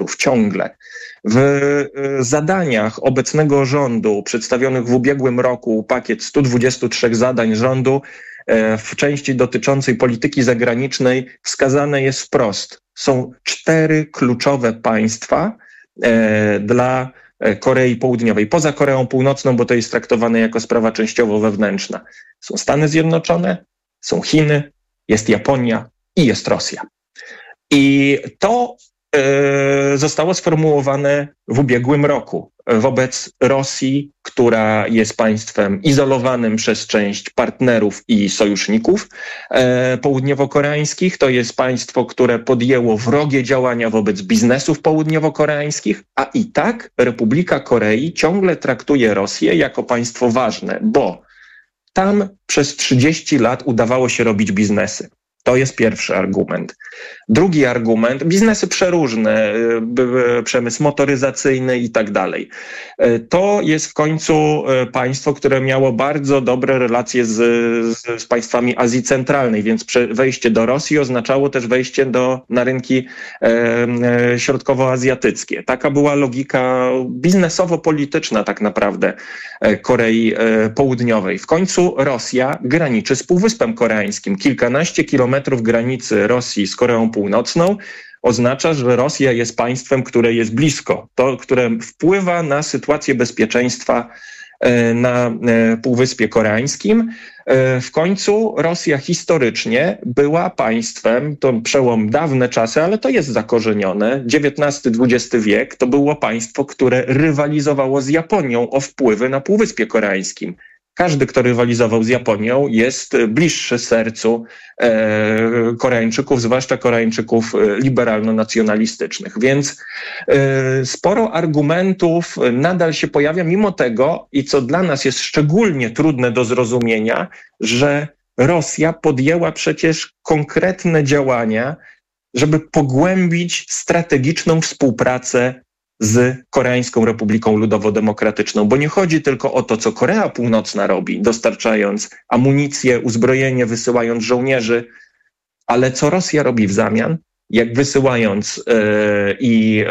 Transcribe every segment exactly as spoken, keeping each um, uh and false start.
partnerów ciągle. W zadaniach obecnego rządu, przedstawionych w ubiegłym roku, pakiet stu dwudziestu trzech zadań rządu, w części dotyczącej polityki zagranicznej wskazane jest wprost. Są cztery kluczowe państwa dla Korei Południowej, poza Koreą Północną, bo to jest traktowane jako sprawa częściowo wewnętrzna. Są Stany Zjednoczone, są Chiny, jest Japonia i jest Rosja. I to e, zostało sformułowane w ubiegłym roku wobec Rosji, która jest państwem izolowanym przez część partnerów i sojuszników e, południowo-koreańskich. To jest państwo, które podjęło wrogie działania wobec biznesów południowo-koreańskich, a i tak Republika Korei ciągle traktuje Rosję jako państwo ważne, bo tam przez trzydzieści lat udawało się robić biznesy. To jest pierwszy argument. Drugi argument, biznesy przeróżne, przemysł motoryzacyjny i tak dalej. To jest w końcu państwo, które miało bardzo dobre relacje z, z, z państwami Azji Centralnej, więc wejście do Rosji oznaczało też wejście do, na rynki e, środkowoazjatyckie. Taka była logika biznesowo-polityczna tak naprawdę Korei Południowej. W końcu Rosja graniczy z Półwyspem Koreańskim. Kilkanaście kilometrów granicy Rosji z Koreą Północną oznacza, że Rosja jest państwem, które jest blisko, to, które wpływa na sytuację bezpieczeństwa na Półwyspie Koreańskim. W końcu Rosja historycznie była państwem, to przełom dawne czasy, ale to jest zakorzenione, dziewiętnasty dwudziesty wiek, to było państwo, które rywalizowało z Japonią o wpływy na Półwyspie Koreańskim. Każdy, kto rywalizował z Japonią, jest bliższy sercu e, Koreańczyków, zwłaszcza Koreańczyków liberalno-nacjonalistycznych. Więc e, sporo argumentów nadal się pojawia, mimo tego, i co dla nas jest szczególnie trudne do zrozumienia, że Rosja podjęła przecież konkretne działania, żeby pogłębić strategiczną współpracę z Koreańską Republiką Ludowo-Demokratyczną, bo nie chodzi tylko o to, co Korea Północna robi, dostarczając amunicję, uzbrojenie, wysyłając żołnierzy, ale co Rosja robi w zamian, jak wysyłając e, i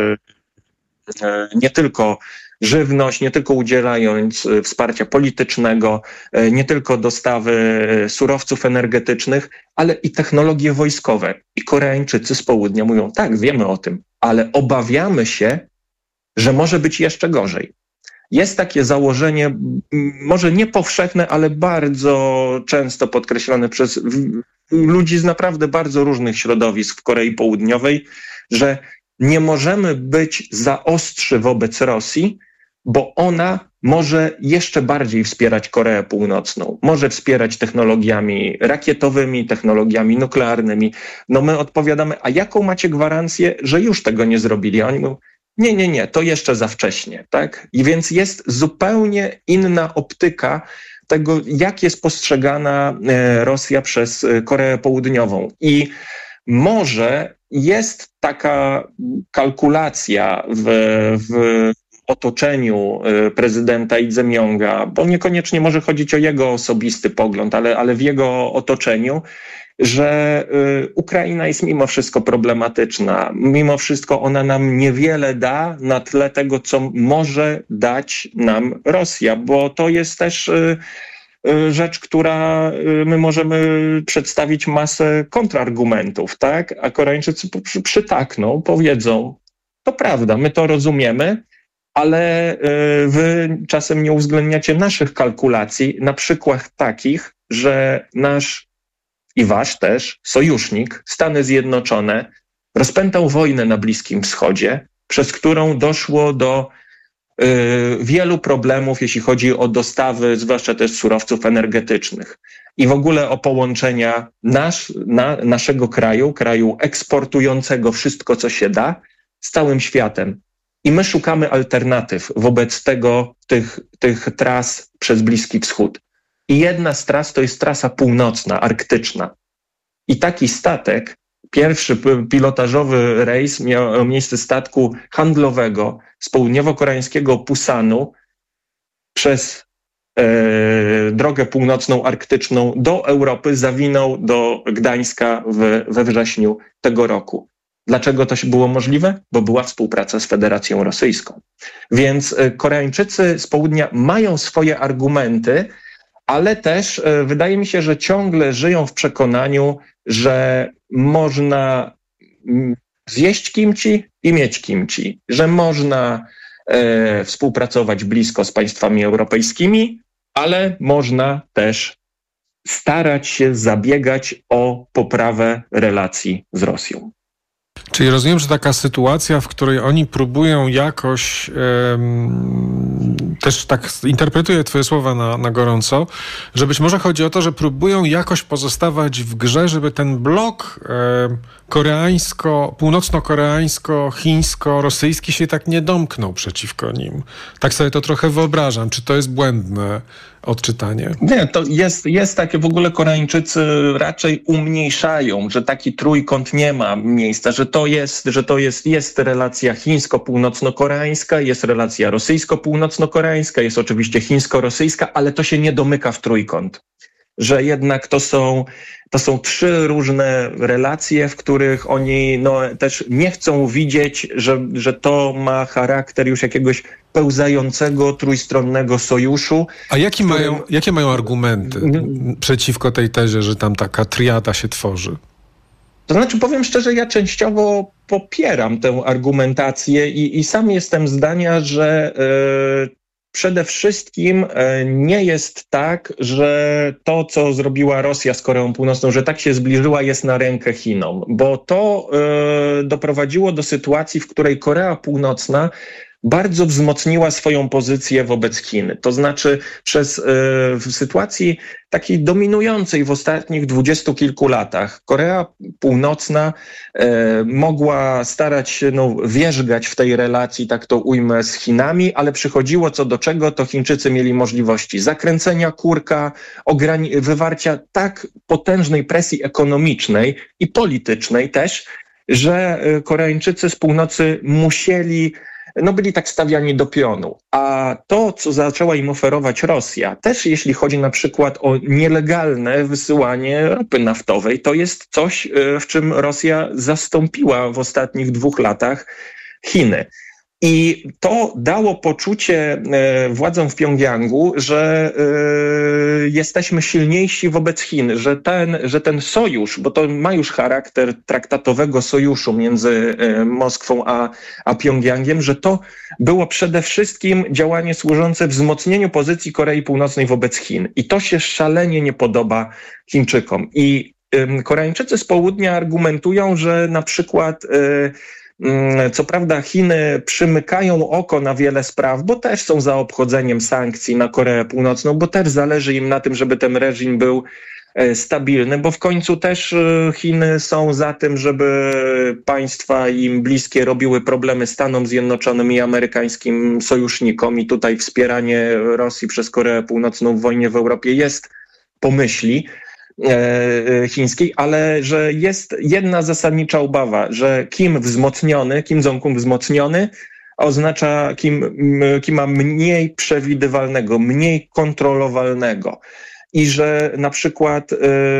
e, e, nie tylko żywność, nie tylko udzielając wsparcia politycznego, nie tylko dostawy surowców energetycznych, ale i technologie wojskowe. I Koreańczycy z południa mówią, tak, wiemy o tym, ale obawiamy się, że może być jeszcze gorzej. Jest takie założenie, może nie powszechne, ale bardzo często podkreślane przez ludzi z naprawdę bardzo różnych środowisk w Korei Południowej, że nie możemy być za ostrzy wobec Rosji, bo ona może jeszcze bardziej wspierać Koreę Północną. Może wspierać technologiami rakietowymi, technologiami nuklearnymi. No my odpowiadamy, a jaką macie gwarancję, że już tego nie zrobili? A oni mówią, nie, nie, nie, to jeszcze za wcześnie, tak? I więc jest zupełnie inna optyka tego, jak jest postrzegana Rosja przez Koreę Południową. I może jest taka kalkulacja w, w otoczeniu prezydenta Lee Jae-myunga, bo niekoniecznie może chodzić o jego osobisty pogląd, ale, ale w jego otoczeniu, że Ukraina jest mimo wszystko problematyczna. Mimo wszystko ona nam niewiele da na tle tego, co może dać nam Rosja, bo to jest też rzecz, która my możemy przedstawić masę kontrargumentów, tak? A Koreańczycy przytakną, powiedzą, to prawda, my to rozumiemy, ale wy czasem nie uwzględniacie naszych kalkulacji, na przykład takich, że nasz i wasz też sojusznik, Stany Zjednoczone, rozpętał wojnę na Bliskim Wschodzie, przez którą doszło do y, wielu problemów, jeśli chodzi o dostawy, zwłaszcza też surowców energetycznych i w ogóle o połączenia nasz, na, naszego kraju, kraju eksportującego wszystko, co się da, z całym światem. I my szukamy alternatyw wobec tego, tych, tych tras przez Bliski Wschód. I jedna z tras to jest trasa północna, arktyczna. I taki statek, pierwszy pilotażowy rejs miał miejsce statku handlowego z południowo-koreańskiego Pusanu przez e, drogę północną arktyczną do Europy, zawinął do Gdańska w, we wrześniu tego roku. Dlaczego to się było możliwe? Bo była współpraca z Federacją Rosyjską. Więc Koreańczycy z południa mają swoje argumenty, ale też wydaje mi się, że ciągle żyją w przekonaniu, że można zjeść kimchi i mieć kimchi, że można e, współpracować blisko z państwami europejskimi, ale można też starać się zabiegać o poprawę relacji z Rosją. Czyli rozumiem, że taka sytuacja, w której oni próbują jakoś, um, też tak interpretuję twoje słowa na, na gorąco, że być może chodzi o to, że próbują jakoś pozostawać w grze, żeby ten blok um, koreańsko, północno-koreańsko-chińsko-rosyjski się tak nie domknął przeciwko nim. Tak sobie to trochę wyobrażam. Czy to jest błędne odczytanie? Nie, to jest, jest takie, w ogóle Koreańczycy raczej umniejszają, że taki trójkąt nie ma miejsca, że to jest, że to jest, jest relacja chińsko-północno-koreańska, jest relacja rosyjsko-północno-koreańska, jest oczywiście chińsko-rosyjska, ale to się nie domyka w trójkąt. Że jednak to są, to są trzy różne relacje, w których oni no, też nie chcą widzieć, że, że to ma charakter już jakiegoś pełzającego, trójstronnego sojuszu. A jaki którym... mają, jakie mają argumenty mm. przeciwko tej tezie, że tam taka triada się tworzy? To znaczy, powiem szczerze, ja częściowo popieram tę argumentację i, i sam jestem zdania, że yy, przede wszystkim nie jest tak, że to, co zrobiła Rosja z Koreą Północną, że tak się zbliżyła, jest na rękę Chinom, bo to y, doprowadziło do sytuacji, w której Korea Północna bardzo wzmocniła swoją pozycję wobec Chin. To znaczy przez y, w sytuacji takiej dominującej w ostatnich dwudziestu kilku latach Korea Północna y, mogła starać się no, wierzgać w tej relacji, tak to ujmę, z Chinami, ale przychodziło co do czego, to Chińczycy mieli możliwości zakręcenia kurka, ograni- wywarcia tak potężnej presji ekonomicznej i politycznej też, że Koreańczycy z północy musieli no byli tak stawiani do pionu. A to, co zaczęła im oferować Rosja, też jeśli chodzi na przykład o nielegalne wysyłanie ropy naftowej, to jest coś, w czym Rosja zastąpiła w ostatnich dwóch latach Chiny. I to dało poczucie władzom w Pjongjangu, że y, jesteśmy silniejsi wobec Chin, że ten, że ten sojusz, bo to ma już charakter traktatowego sojuszu między y, Moskwą a, a Pjongjangiem, że to było przede wszystkim działanie służące wzmocnieniu pozycji Korei Północnej wobec Chin. I to się szalenie nie podoba Chińczykom. I y, Koreańczycy z południa argumentują, że na przykład y, Co prawda Chiny przymykają oko na wiele spraw, bo też są za obchodzeniem sankcji na Koreę Północną, bo też zależy im na tym, żeby ten reżim był stabilny, bo w końcu też Chiny są za tym, żeby państwa im bliskie robiły problemy Stanom Zjednoczonym i amerykańskim sojusznikom i tutaj wspieranie Rosji przez Koreę Północną w wojnie w Europie jest pomyśli chińskiej, ale że jest jedna zasadnicza obawa, że Kim wzmocniony, Kim Jong-un wzmocniony oznacza Kim, Kima mniej przewidywalnego, mniej kontrolowalnego. I że na przykład y,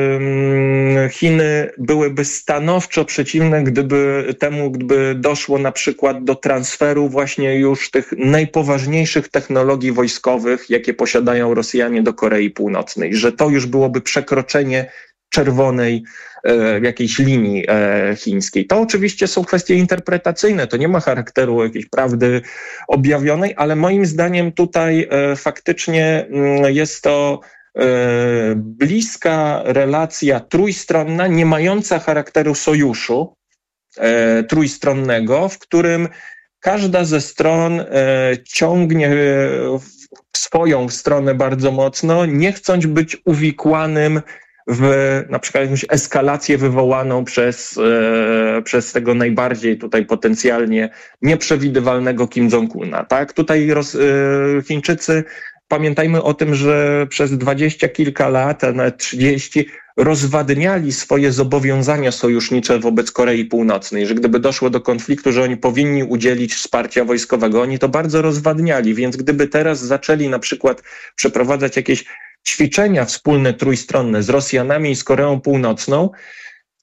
Chiny byłyby stanowczo przeciwne gdyby temu, gdyby doszło na przykład do transferu właśnie już tych najpoważniejszych technologii wojskowych, jakie posiadają Rosjanie do Korei Północnej. Że to już byłoby przekroczenie czerwonej e, jakiejś linii e, chińskiej. To oczywiście są kwestie interpretacyjne, to nie ma charakteru jakiejś prawdy objawionej, ale moim zdaniem tutaj e, faktycznie m, jest to bliska relacja trójstronna, nie mająca charakteru sojuszu e, trójstronnego, w którym każda ze stron e, ciągnie w swoją stronę bardzo mocno, nie chcąc być uwikłanym w na przykład jakąś eskalację wywołaną przez, e, przez tego najbardziej tutaj potencjalnie nieprzewidywalnego Kim Jong-una. Tak? Tutaj Ros- e, Chińczycy, pamiętajmy o tym, że przez dwadzieścia kilka lat, a nawet trzydzieści, rozwadniali swoje zobowiązania sojusznicze wobec Korei Północnej, że gdyby doszło do konfliktu, że oni powinni udzielić wsparcia wojskowego, oni to bardzo rozwadniali, więc gdyby teraz zaczęli na przykład przeprowadzać jakieś ćwiczenia wspólne trójstronne z Rosjanami i z Koreą Północną,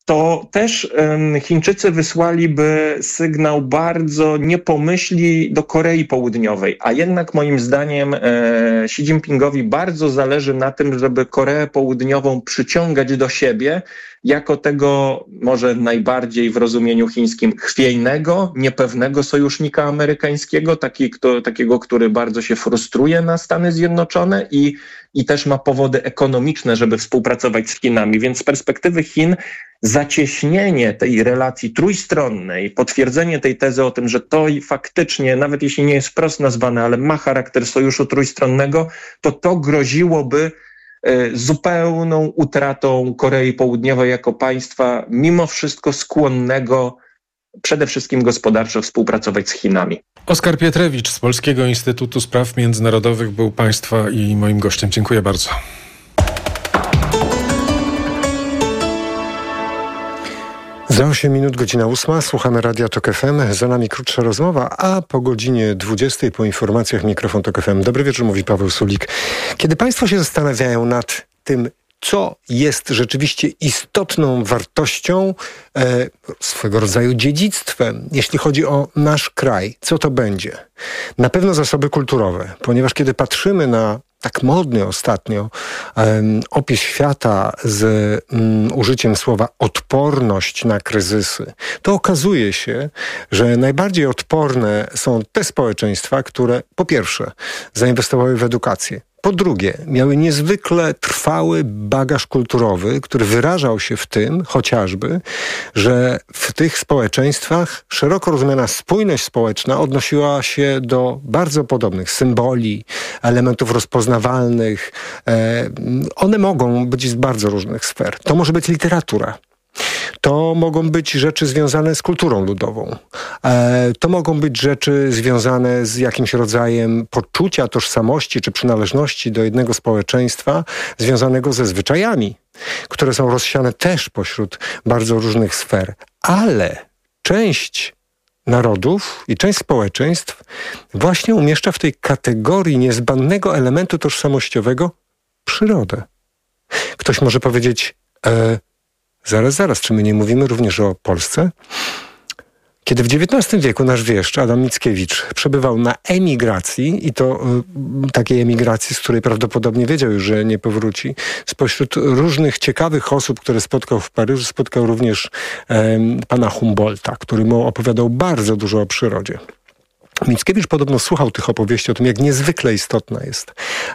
to też Chińczycy wysłaliby sygnał bardzo niepomyślny do Korei Południowej, a jednak moim zdaniem Xi Jinpingowi bardzo zależy na tym, żeby Koreę Południową przyciągać do siebie jako tego może najbardziej w rozumieniu chińskim chwiejnego, niepewnego sojusznika amerykańskiego, taki, kto, takiego, który bardzo się frustruje na Stany Zjednoczone i, i też ma powody ekonomiczne, żeby współpracować z Chinami. Więc z perspektywy Chin zacieśnienie tej relacji trójstronnej, potwierdzenie tej tezy o tym, że to faktycznie, nawet jeśli nie jest wprost nazwane, ale ma charakter sojuszu trójstronnego, to to groziłoby zupełną utratą Korei Południowej jako państwa, mimo wszystko skłonnego przede wszystkim gospodarczo współpracować z Chinami. Oskar Pietrewicz z Polskiego Instytutu Spraw Międzynarodowych był Państwa i moim gościem. Dziękuję bardzo. Za osiem minut, godzina ósma, słuchamy Radia Tok F M. Za nami krótsza rozmowa, a po godzinie dwudziestej po informacjach mikrofon Tok F M. Dobry wieczór, mówi Paweł Sulik. Kiedy Państwo się zastanawiają nad tym, co jest rzeczywiście istotną wartością, e, swego rodzaju dziedzictwem, jeśli chodzi o nasz kraj, co to będzie? Na pewno zasoby kulturowe, ponieważ kiedy patrzymy na tak modny ostatnio um, opis świata z um, użyciem słowa odporność na kryzysy, to okazuje się, że najbardziej odporne są te społeczeństwa, które po pierwsze zainwestowały w edukację, po drugie, miały niezwykle trwały bagaż kulturowy, który wyrażał się w tym chociażby, że w tych społeczeństwach szeroko rozumiana spójność społeczna odnosiła się do bardzo podobnych symboli, elementów rozpoznawalnych. One mogą być z bardzo różnych sfer. To może być literatura. To mogą być rzeczy związane z kulturą ludową. E, to mogą być rzeczy związane z jakimś rodzajem poczucia tożsamości czy przynależności do jednego społeczeństwa, związanego ze zwyczajami, które są rozsiane też pośród bardzo różnych sfer. Ale część narodów i część społeczeństw właśnie umieszcza w tej kategorii niezbędnego elementu tożsamościowego przyrodę. Ktoś może powiedzieć, e, Zaraz, zaraz, czy my nie mówimy również o Polsce? Kiedy w dziewiętnastym wieku nasz wieszcz Adam Mickiewicz przebywał na emigracji i to y, takiej emigracji, z której prawdopodobnie wiedział już, że nie powróci, spośród różnych ciekawych osób, które spotkał w Paryżu, spotkał również y, pana Humboldta, który mu opowiadał bardzo dużo o przyrodzie. Mickiewicz podobno słuchał tych opowieści o tym, jak niezwykle istotna jest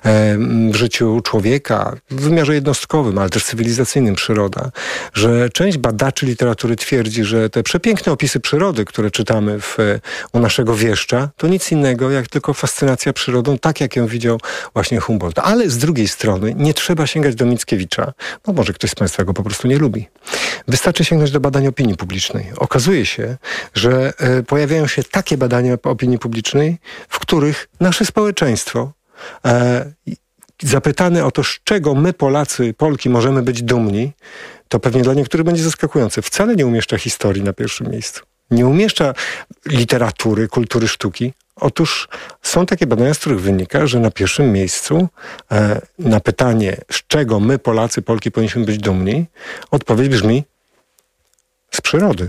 w życiu człowieka, w wymiarze jednostkowym, ale też cywilizacyjnym przyroda, że część badaczy literatury twierdzi, że te przepiękne opisy przyrody, które czytamy w, u naszego wieszcza, to nic innego jak tylko fascynacja przyrodą, tak jak ją widział właśnie Humboldt. Ale z drugiej strony nie trzeba sięgać do Mickiewicza, no może ktoś z Państwa go po prostu nie lubi. Wystarczy sięgnąć do badań opinii publicznej. Okazuje się, że y, pojawiają się takie badania opinii publicznej, w których nasze społeczeństwo e, zapytane o to, z czego my Polacy, Polki możemy być dumni, to pewnie dla niektórych będzie zaskakujące. Wcale nie umieszcza historii na pierwszym miejscu. Nie umieszcza literatury, kultury, sztuki. Otóż są takie badania, z których wynika, że na pierwszym miejscu e, na pytanie, z czego my Polacy, Polki powinniśmy być dumni, odpowiedź brzmi z przyrody.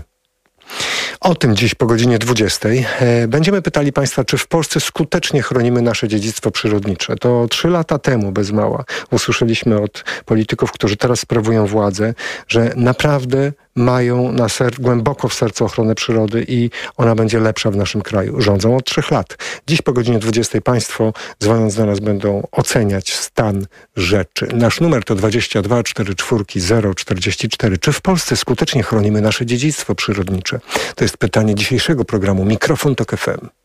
O tym dziś po godzinie dwudziestej. Będziemy pytali Państwa, czy w Polsce skutecznie chronimy nasze dziedzictwo przyrodnicze. To trzy lata temu, bez mała, usłyszeliśmy od polityków, którzy teraz sprawują władzę, że naprawdę mają na ser- głęboko w sercu ochronę przyrody i ona będzie lepsza w naszym kraju. Rządzą od trzech lat. Dziś po godzinie dwudziestej Państwo, dzwoniąc do nas, będą oceniać stan rzeczy. Nasz numer to dwadzieścia dwa czterdzieści cztery zero czterdzieści cztery. Czy w Polsce skutecznie chronimy nasze dziedzictwo przyrodnicze? To jest pytanie dzisiejszego programu Mikrofon Tok F M.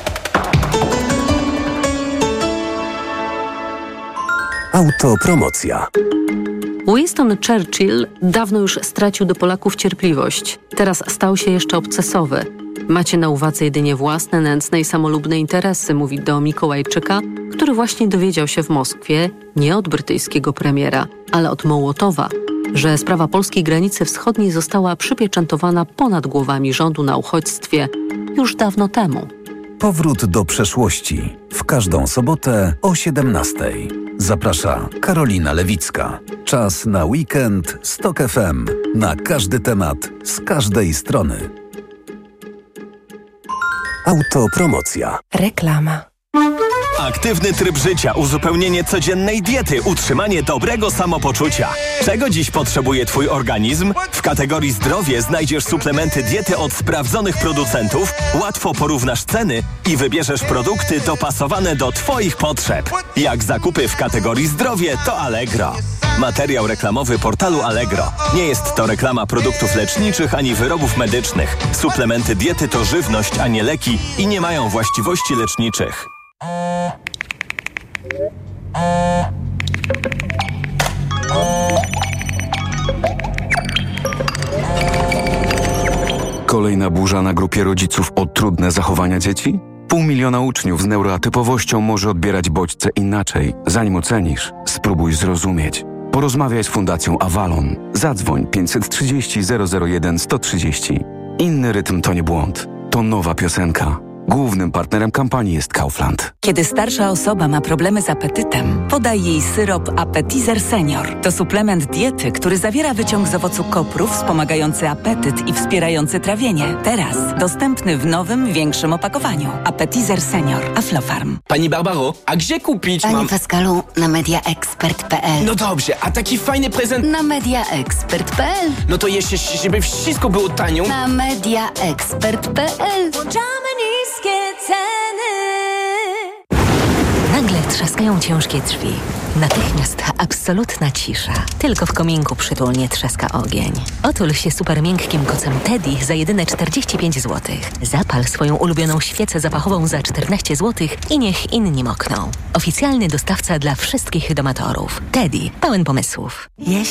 Autopromocja. Winston Churchill dawno już stracił do Polaków cierpliwość. Teraz stał się jeszcze obcesowy. Macie na uwadze jedynie własne, nędzne i samolubne interesy, mówi do Mikołajczyka, który właśnie dowiedział się w Moskwie nie od brytyjskiego premiera, ale od Mołotowa, że sprawa polskiej granicy wschodniej została przypieczętowana ponad głowami rządu na uchodźstwie już dawno temu. Powrót do przeszłości. W każdą sobotę o siedemnastej. Zaprasza Karolina Lewicka. Czas na weekend z Tok F M. Na każdy temat, z każdej strony. Autopromocja. Reklama. Aktywny tryb życia, uzupełnienie codziennej diety, utrzymanie dobrego samopoczucia. Czego dziś potrzebuje Twój organizm? W kategorii zdrowie znajdziesz suplementy diety od sprawdzonych producentów, łatwo porównasz ceny i wybierzesz produkty dopasowane do Twoich potrzeb. Jak zakupy w kategorii zdrowie, to Allegro. Materiał reklamowy portalu Allegro. Nie jest to reklama produktów leczniczych ani wyrobów medycznych. Suplementy diety to żywność, a nie leki i nie mają właściwości leczniczych. Kolejna burza na grupie rodziców o trudne zachowania dzieci? Pół miliona uczniów z neuroatypowością może odbierać bodźce inaczej. Zanim ocenisz, spróbuj zrozumieć. Porozmawiaj z Fundacją Avalon. Zadzwoń pięćset trzydzieści zero zero jeden sto trzydzieści. Inny rytm to nie błąd. To nowa piosenka. Głównym partnerem kampanii jest Kaufland. Kiedy starsza osoba ma problemy z apetytem, podaj jej syrop Appetizer Senior. To suplement diety, który zawiera wyciąg z owocu kopru wspomagający apetyt i wspierający trawienie. Teraz dostępny w nowym, większym opakowaniu. Appetizer Senior. Aflofarm. Pani Barbaro, a gdzie kupić Panie mam... Pascalu, na mediaexpert kropka p l. No dobrze, a taki fajny prezent... Na mediaexpert kropka p l. No to jeszcze, żeby wszystko było tanio... Na mediaexpert kropka p l. Nagle trzaskają ciężkie drzwi. Natychmiast absolutna cisza. Tylko w kominku przytulnie trzaska ogień. Otul się super miękkim kocem Teddy za jedyne czterdzieści pięć złotych. Zapal swoją ulubioną świecę zapachową za czternaście złotych i niech inni mokną. Oficjalny dostawca dla wszystkich domatorów. Teddy, pełen pomysłów.